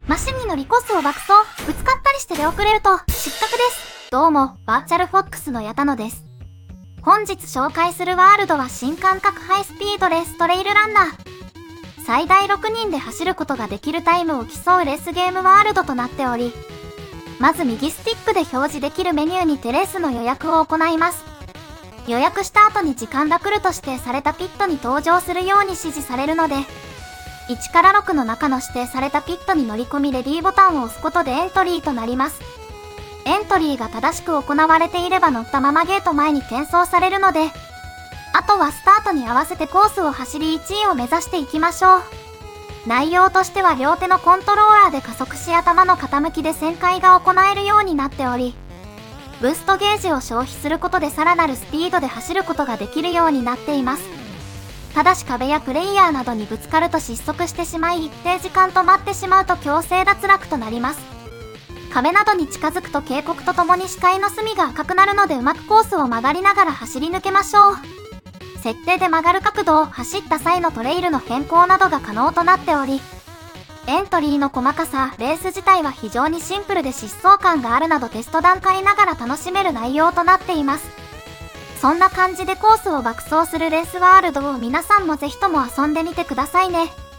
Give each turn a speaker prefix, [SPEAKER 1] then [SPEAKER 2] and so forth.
[SPEAKER 1] マシンに乗りコースを爆走、ぶつかったりして出遅れると失格です。どうも、バーチャルフォックスの矢田野です。本日紹介するワールドは新感覚ハイスピードレーストレイルランナー。最大6人で走ることができるタイムを競うレースゲームワールドとなっており、まず右スティックで表示できるメニューにてレースの予約を行います。予約した後に時間ラクルと指定されたピットに登場するように指示されるので、1から6の中の指定されたピットに乗り込みレディーボタンを押すことでエントリーとなります。エントリーが正しく行われていれば乗ったままゲート前に転送されるので、あとはスタートに合わせてコースを走り1位を目指していきましょう。内容としては両手のコントローラーで加速し頭の傾きで旋回が行えるようになっており、ブーストゲージを消費することでさらなるスピードで走ることができるようになっています。ただし壁やプレイヤーなどにぶつかると失速してしまい一定時間止まってしまうと強制脱落となります。壁などに近づくと警告とともに視界の隅が赤くなるのでうまくコースを曲がりながら走り抜けましょう。設定で曲がる角度を走った際のトレイルの変更などが可能となっており、エントリーの細かさ、レース自体は非常にシンプルで疾走感があるなどテスト段階ながら楽しめる内容となっています。そんな感じでコースを爆走するレースワールドを皆さんもぜひとも遊んでみてくださいね。